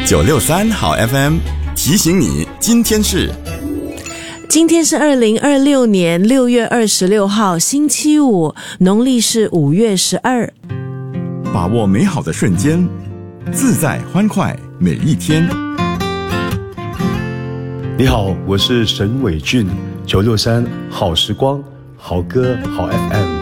963好 FM 提醒你，今天是 2026年6月26号星期五，农历是5月12。 把握美好的瞬间，自在欢快每一天。 你好，我是沈伟俊，963好时光，好歌好 FM。